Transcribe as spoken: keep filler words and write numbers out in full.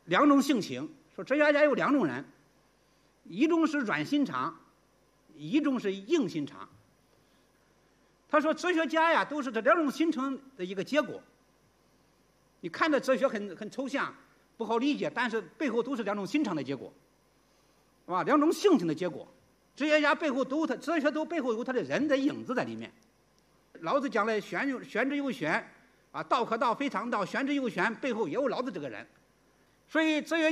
两种性情，说哲学家有两种人，一种是软心肠，一种是硬心肠。他说哲学家呀，都是这两种形成的一个结果。你看着哲学很很抽象，不好理解，但是背后都是两种心肠的结果，是吧？两种性情的结果。哲学家背后都他哲学都背后有他的人的影子在里面。老子讲了玄有玄之又玄，啊，道可道非常道，玄之又玄，背后也有老子这个人。所以哲学